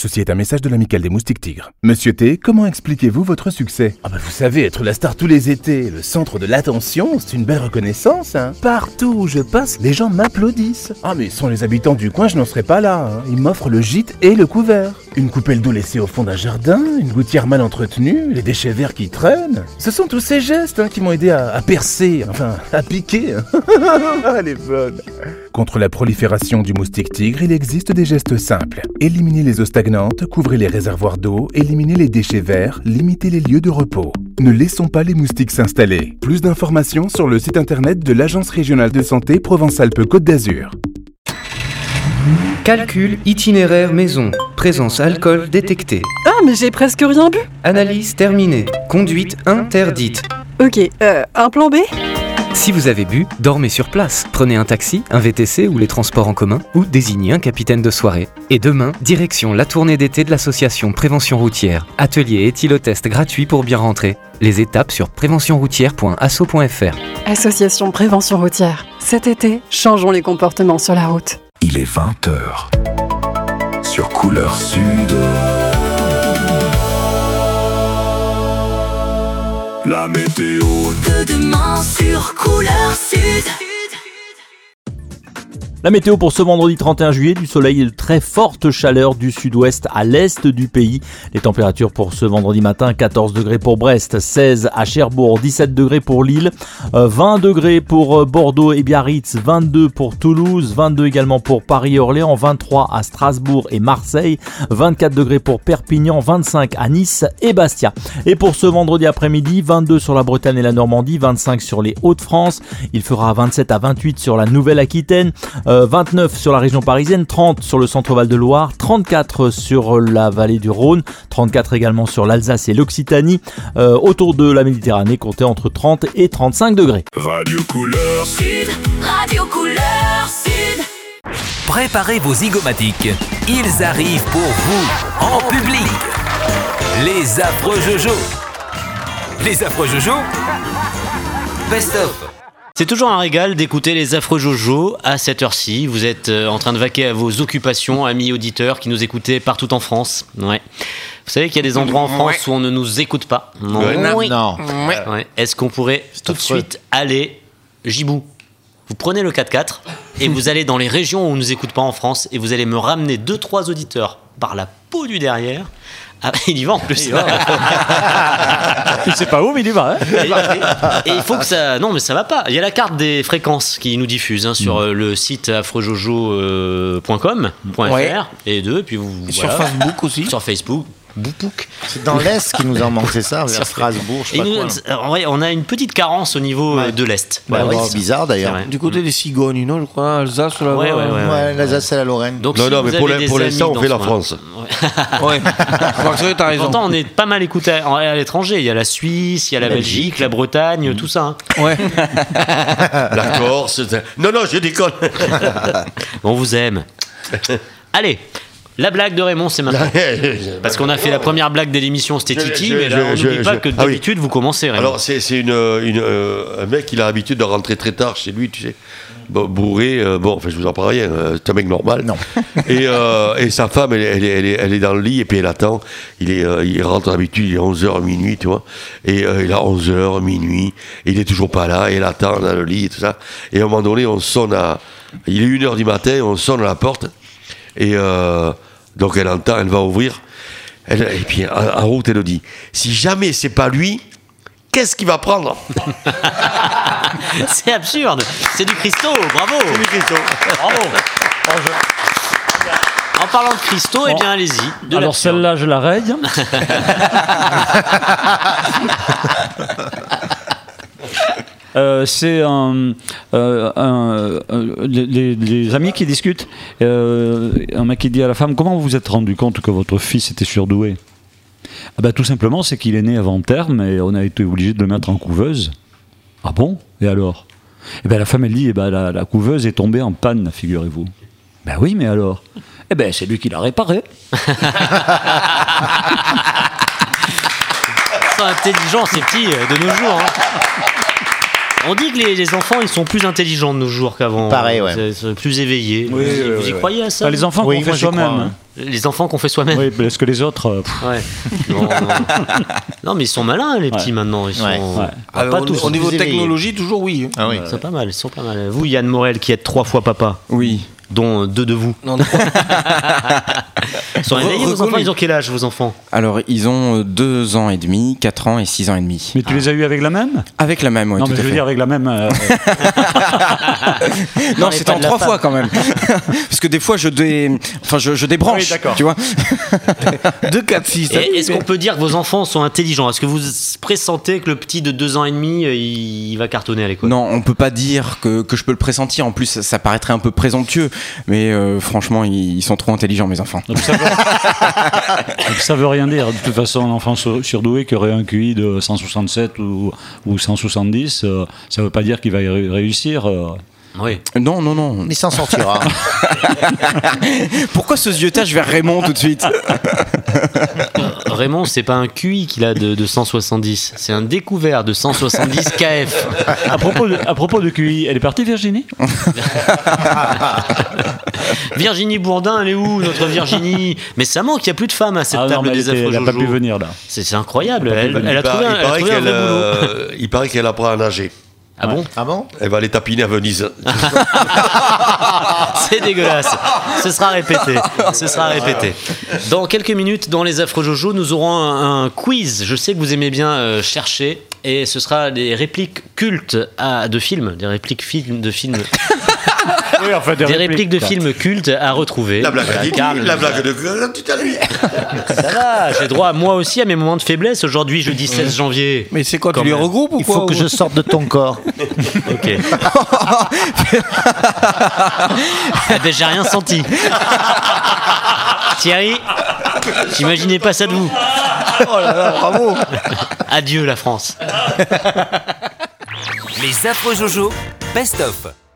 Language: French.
Ceci est un message de l'Amicale des Moustiques Tigres. Monsieur T, comment expliquez-vous votre succès ? Vous savez, être la star tous les étés, le centre de l'attention, c'est une belle reconnaissance, hein. Partout où je passe, les gens m'applaudissent. Mais sans les habitants du coin, je n'en serais pas là, hein. Ils m'offrent le gîte et le couvert. Une coupelle d'eau laissée au fond d'un jardin, une gouttière mal entretenue, les déchets verts qui traînent. Ce sont tous ces gestes qui m'ont aidé à percer, à piquer. Elle est bonne. Contre la prolifération du moustique tigre, il existe des gestes simples. Éliminez les eaux stagnantes, couvrez les réservoirs d'eau, éliminez les déchets verts, limitez les lieux de repos. Ne laissons pas les moustiques s'installer. Plus d'informations sur le site internet de l'Agence régionale de santé Provence-Alpes-Côte d'Azur. Calcul itinéraire maison. Présence alcool détectée. Mais j'ai presque rien bu. Analyse terminée. Conduite interdite. Ok, un plan B ? Si vous avez bu, dormez sur place. Prenez un taxi, un VTC ou les transports en commun, ou désignez un capitaine de soirée. Et demain, direction la tournée d'été de l'association Prévention Routière. Atelier éthylotest gratuit pour bien rentrer. Les étapes sur préventionroutière.asso.fr. Association Prévention Routière. Cet été, changeons les comportements sur la route. Il est 20h. Sur Couleur Sud. La météo de demain sur Couleur Sud. La météo pour ce vendredi 31 juillet, du soleil et de très forte chaleur du sud-ouest à l'est du pays. Les températures pour ce vendredi matin, 14 degrés pour Brest, 16 à Cherbourg, 17 degrés pour Lille, 20 degrés pour Bordeaux et Biarritz, 22 pour Toulouse, 22 également pour Paris et Orléans, 23 à Strasbourg et Marseille, 24 degrés pour Perpignan, 25 à Nice et Bastia. Et pour ce vendredi après-midi, 22 sur la Bretagne et la Normandie, 25 sur les Hauts-de-France, il fera 27 à 28 sur la Nouvelle-Aquitaine, 29 sur la région parisienne, 30 sur le centre Val-de-Loire, 34 sur la vallée du Rhône, 34 également sur l'Alsace et l'Occitanie. Autour de la Méditerranée, comptez entre 30 et 35 degrés. Radio Couleur Sud, Radio Couleur Sud. Préparez vos zygomatiques. Ils arrivent pour vous, en public. Les affreux Jojo. Les affreux Jojo. Best of. C'est toujours un régal d'écouter les affreux Jojo à cette heure-ci. Vous êtes en train de vaquer à vos occupations, amis auditeurs qui nous écoutez partout en France. Ouais. Vous savez qu'il y a des endroits en France où on ne nous écoute pas. Non. Ouais. Est-ce qu'on pourrait tout de suite aller Gibou? Vous prenez le 4x4 et vous allez dans les régions où on ne nous écoute pas en France et vous allez me ramener 2-3 auditeurs par la peau du derrière. Il y va en plus. Je sais pas où, mais il y va. Et il faut que ça. Non, mais ça va pas. Il y a la carte des fréquences qui nous diffuse sur le site affreuxjojo.com.fr et puis vous. Sur Facebook aussi. Sur Facebook. Boupouk. C'est dans l'Est qui nous en manque, c'est ça, vers Strasbourg, je sais pas quoi. On a une petite carence au niveau de l'Est. C'est bizarre d'ailleurs. Du côté des cigognes, non, je crois, Alsace, là-bas. Ouais, l'Alsace et la Lorraine. Donc, non, mais pour l'instant, on fait la France. Ouais. T'as raison. Pourtant, on est pas mal écouté à l'étranger. Il y a la Suisse, il y a la Belgique, la Bretagne, tout ça. Ouais. La Corse. Non, je déconne. On vous aime. Allez. La blague de Raymond, c'est maintenant. Parce qu'on a fait la première blague de l'émission, c'était Titi, mais là, on n'oublie pas que d'habitude, vous commencez, Raymond. Alors, c'est un mec, il a l'habitude de rentrer très tard chez lui, tu sais, bourré. Je vous en parle rien, c'est un mec normal. Non. Et sa femme, elle est dans le lit, et puis elle attend. Il rentre d'habitude, il est 11h, minuit, tu vois. Et il a 11h, minuit, et il est toujours pas là, et elle attend dans le lit, et tout ça. Et à un moment donné, il est 1h du matin, on sonne à la porte, et donc elle entend, elle va ouvrir, et puis en route elle dit, si jamais c'est pas lui, qu'est-ce qu'il va prendre? C'est absurde, c'est du Christo, bravo. C'est du Christo. Bravo. En parlant de Christo, eh bien allez-y. Alors celle-là je la raye. C'est les amis qui discutent. Un mec qui dit à la femme, comment vous vous êtes rendu compte que votre fils était surdoué? Tout simplement, c'est qu'il est né avant terme et on a été obligé de le mettre en couveuse. Ah bon? Et alors? La femme elle dit, la couveuse est tombée en panne, figurez-vous. Oui, mais alors? C'est lui qui l'a réparé. Ils sont intelligents ces petits de nos jours. On dit que les enfants, ils sont plus intelligents de nos jours qu'avant. Pareil, ouais. C'est plus éveillés. Oui, vous y croyez à ça? Les enfants qu'on fait soi-même. Les enfants qu'on fait soi-même. Oui, parce que les autres. Ouais. Non, non, mais ils sont malins, les petits, maintenant. Ils sont. Pas tous. Au niveau technologie, toujours oui. Ah oui. Ils sont pas mal, ils sont pas mal. Vous, Yann Morel, qui êtes 3 fois papa. Oui. Dont 2 de vous. Non. Ils sont réveillés, vos enfants? Ils ont quel âge, vos enfants? Alors, ils ont 2 ans et demi, 4 ans et 6 ans et demi. Mais tu les as eus avec la même? Avec la même, oui. Non, tout mais à je veux fait. dire avec la même. Non, c'était en 3 fois quand même. Parce que des fois, je débranche. Oui, d'accord. Tu vois. 2, 4, 6. Est-ce qu'on peut dire que vos enfants sont intelligents? Est-ce que vous pressentez que le petit de 2 ans et demi, il va cartonner à l'école? Non, on peut pas dire que je peux le pressentir. En plus, ça paraîtrait un peu présomptueux. Mais franchement, ils sont trop intelligents, mes enfants. Donc ça veut rien dire. De toute façon, un enfant surdoué qui aurait un QI de 167 ou 170, ça veut pas dire qu'il va y réussir. Oui. Non. Il s'en sortira. Pourquoi ce ziotage vers Raymond tout de suite? Raymond, c'est pas un QI qu'il a de 170, c'est un découvert de 170 KF. À propos de QI, elle est partie, Virginie? Virginie Bourdin, elle est où, notre Virginie? Mais ça manque, il n'y a plus de femmes à cette table des affreux Elle n'a pas pu venir là. C'est incroyable, elle a trouvé un vrai boulot. Il paraît qu'elle apprend à nager. Ah bon? Ah bon? Elle va aller tapiner à Venise. C'est dégueulasse. Ce sera répété. Dans quelques minutes, dans les affreux Jojo, nous aurons un quiz. Je sais que vous aimez bien chercher. Et ce sera des répliques cultes de films. Des répliques de films. Oui, enfin, des répliques de films cultes à retrouver. La blague de tout à lui. Ça va, j'ai droit moi aussi à mes moments de faiblesse aujourd'hui, jeudi 16 janvier. Mais c'est quoi, tu les regroupes ou quoi? Il faut que je sorte de ton corps. Ok. Ah ben, j'ai rien senti. Thierry, j'imaginais pas ça de vous. Oh là là, bravo. Adieu la France. Les affreux Jojo, best of.